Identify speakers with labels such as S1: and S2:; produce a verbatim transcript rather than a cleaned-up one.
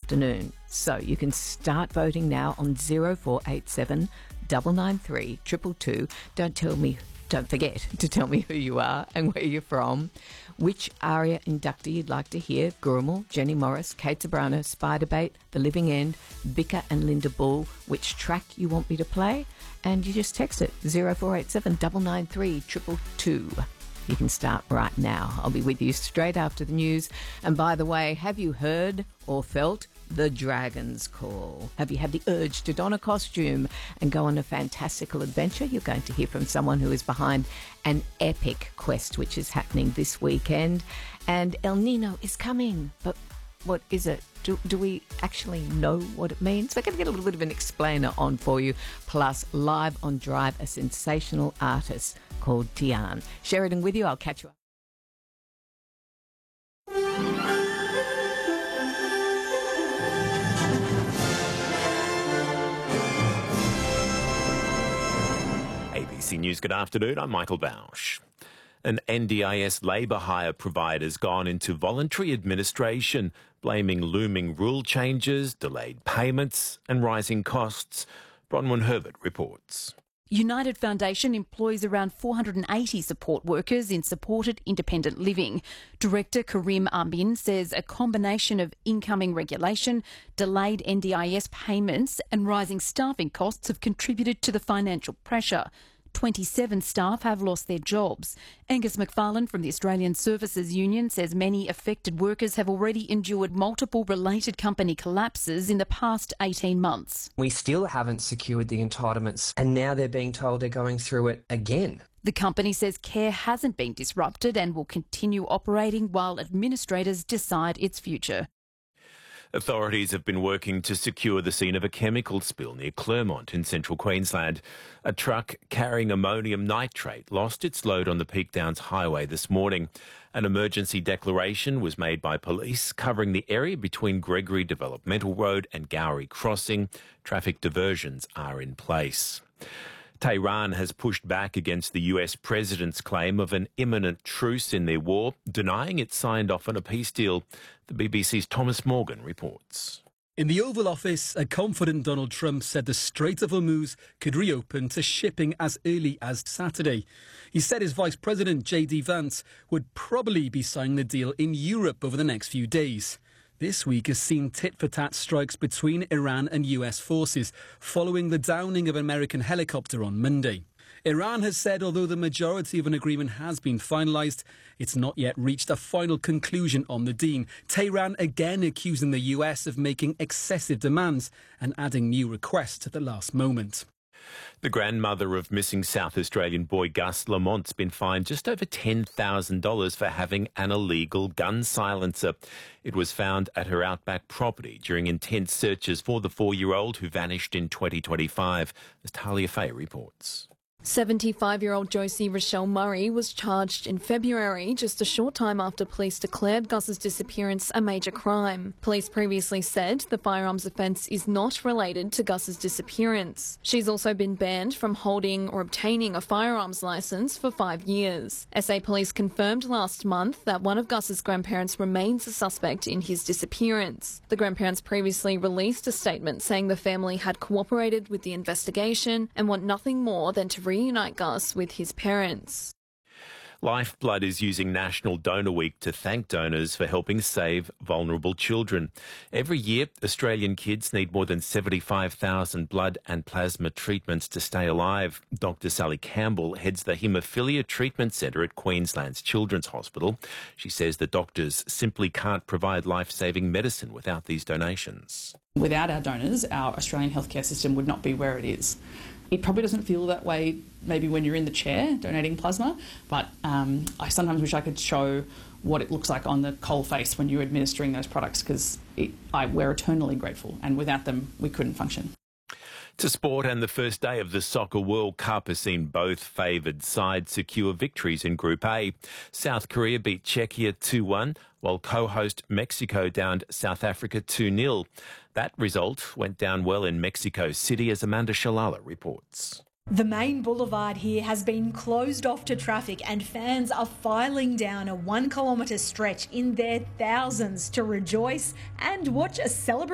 S1: afternoon. So you can start voting now on zero four eight seven nine nine three two two two. Don't tell me, don't forget to tell me who you are and where you're from, which ARIA inductee you'd like to hear, Gurumel, Jenny Morris, Kate Zabrana, Spiderbait, The Living End, Bika and Linda Bull, which track you want me to play, and you just text it, zero four eight seven nine nine three two two two. You can start right now. I'll be with you straight after the news. And by the way, have you heard or felt the Dragon's Call? Have you had the urge to don a costume and go on a fantastical adventure? You're going to hear from someone who is behind an epic quest which is happening this weekend. And El Nino is coming. But what is it? Do, do we actually know what it means? We're going to get a little bit of an explainer on for you. Plus, live on Drive, a sensational artist called Tian. Sheridan with you. I'll catch you up.
S2: A B C News, good afternoon. I'm Michael Bausch. An N D I S labour hire provider has gone into voluntary administration, blaming looming rule changes, delayed payments and rising costs. Bronwyn Herbert reports.
S3: United Foundation employs around four hundred eighty support workers in supported independent living. Director Karim Amin says a combination of incoming regulation, delayed N D I S payments and rising staffing costs have contributed to the financial pressure. twenty-seven staff have lost their jobs. Angus McFarlane from the Australian Services Union says many affected workers have already endured multiple related company collapses in the past eighteen months.
S4: We still haven't secured the entitlements, and now they're being told they're going through it again.
S3: The company says care hasn't been disrupted and will continue operating while administrators decide its future.
S2: Authorities have been working to secure the scene of a chemical spill near Clermont in central Queensland. A truck carrying ammonium nitrate lost its load on the Peak Downs Highway this morning. An emergency declaration was made by police covering the area between Gregory Developmental Road and Gowrie Crossing. Traffic diversions are in place. Tehran has pushed back against the U S president's claim of an imminent truce in their war, denying it signed off on a peace deal. The B B C's Thomas Morgan reports.
S5: In the Oval Office, a confident Donald Trump said the Strait of Hormuz could reopen to shipping as early as Saturday. He said his Vice President, J D Vance, would probably be signing the deal in Europe over the next few days. This week has seen tit-for-tat strikes between Iran and U S forces following the downing of an American helicopter on Monday. Iran has said although the majority of an agreement has been finalised, it's not yet reached a final conclusion on the deal. Tehran again accusing the U S of making excessive demands and adding new requests at the last moment.
S2: The grandmother of missing South Australian boy Gus Lamont's been fined just over ten thousand dollars for having an illegal gun silencer. It was found at her outback property during intense searches for the four-year-old who vanished in twenty twenty-five, as Talia Fay reports.
S6: seventy-five-year-old Josie Rochelle Murray was charged in February, just a short time after police declared Gus's disappearance a major crime. Police previously said the firearms offence is not related to Gus's disappearance. She's also been banned from holding or obtaining a firearms licence for five years. S A Police confirmed last month that one of Gus's grandparents remains a suspect in his disappearance. The grandparents previously released a statement saying the family had cooperated with the investigation and want nothing more than to reunite Gus with his parents.
S2: Lifeblood is using National Donor Week to thank donors for helping save vulnerable children. Every year, Australian kids need more than seventy-five thousand blood and plasma treatments to stay alive. Doctor Sally Campbell heads the Haemophilia Treatment Centre at Queensland's Children's Hospital. She says the doctors simply can't provide life-saving medicine without these donations.
S7: Without our donors, our Australian healthcare system would not be where it is. It probably doesn't feel that way maybe when you're in the chair donating plasma, but um, I sometimes wish I could show what it looks like on the cold face when you're administering those products, because we're eternally grateful, and without them we couldn't function.
S2: To sport, and the first day of the Soccer World Cup has seen both favoured sides secure victories in Group A. South Korea beat Czechia two one, while co-host Mexico downed South Africa two nil. That result went down well in Mexico City, as Amanda Shalala reports.
S8: The main boulevard here has been closed off to traffic, and fans are filing down a one kilometre stretch in their thousands to rejoice and watch a celebration.